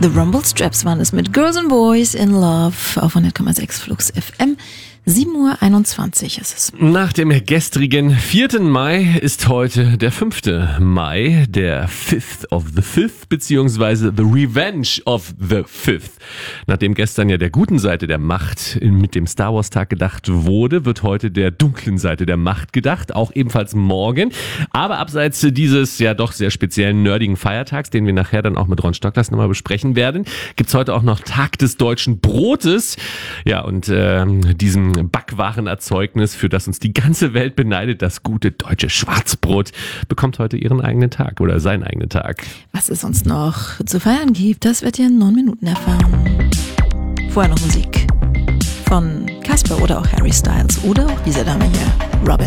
The Rumble Straps waren es mit Girls and Boys in Love auf 100,6 Flux FM. 7:21 ist es. Nach dem gestrigen 4. Mai ist heute der 5. Mai, der 5th of the 5th, beziehungsweise The Revenge of the 5th. Nachdem gestern ja der guten Seite der Macht mit dem Star Wars Tag gedacht wurde, wird heute der dunklen Seite der Macht gedacht, auch ebenfalls morgen. Aber abseits dieses ja doch sehr speziellen, nerdigen Feiertags, den wir nachher dann auch mit Ron Stocklas nochmal besprechen werden, gibt's heute auch noch Tag des deutschen Brotes. Ja, und diesem Backwarenerzeugnis, für das uns die ganze Welt beneidet, das gute deutsche Schwarzbrot, bekommt heute ihren eigenen Tag oder seinen eigenen Tag. Was es sonst noch zu feiern gibt, das wird ihr in 9 Minuten erfahren. Vorher noch Musik von Casper oder auch Harry Styles oder auch dieser Dame hier, Robin.